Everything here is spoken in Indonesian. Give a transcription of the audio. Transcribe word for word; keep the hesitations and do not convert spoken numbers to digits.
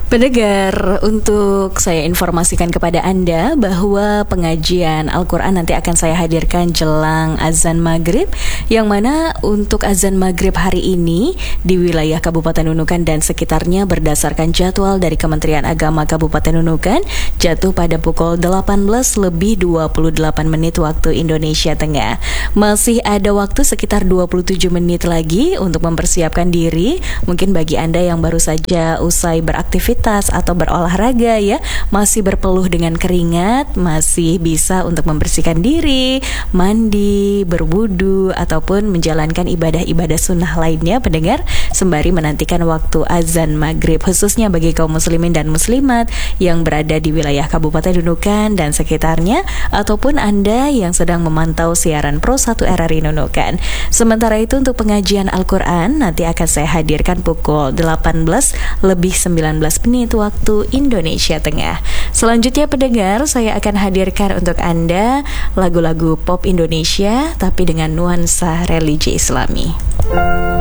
Pendengar, untuk saya informasikan kepada Anda bahwa pengajian Al-Quran nanti akan saya hadirkan jelang azan maghrib, yang mana untuk azan maghrib hari ini di wilayah Kabupaten Nunukan dan sekitarnya berdasarkan jadwal dari Kementerian Agama Kabupaten Nunukan jatuh pada pukul delapan belas lebih dua puluh delapan menit waktu Indonesia Tengah. Masih ada waktu sekitar dua puluh tujuh menit lagi untuk mempersiapkan diri. Mungkin bagi Anda yang baru saja usai beraktivitas atau berolahraga ya, masih berpeluh dengan keringat, masih bisa untuk membersihkan diri, mandi, berwudu, ataupun menjalankan ibadah-ibadah sunnah lainnya, pendengar, sembari menantikan waktu azan maghrib, khususnya bagi kaum muslimin dan muslimat yang berada di wilayah Kabupaten Nunukan dan sekitarnya, ataupun Anda yang sedang memantau siaran Pro satu R R I Nunukan. Sementara itu untuk pengajian Al-Quran nanti akan saya hadirkan pukul delapan belas lebih sembilan belas menit waktu Indonesia Tengah. Selanjutnya pendengar, saya akan hadirkan untuk Anda lagu-lagu pop Indonesia tapi dengan nuansa religi Islami.